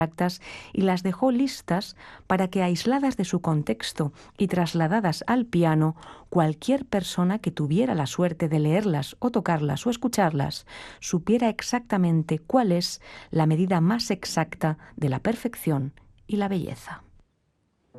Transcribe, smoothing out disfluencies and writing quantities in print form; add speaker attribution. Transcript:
Speaker 1: abstractas y las dejó listas para que, aisladas de su contexto y trasladadas al piano, cualquier persona que tuviera la suerte de leerlas o tocarlas o escucharlas supiera exactamente cuál es la medida más exacta de la perfección y la belleza.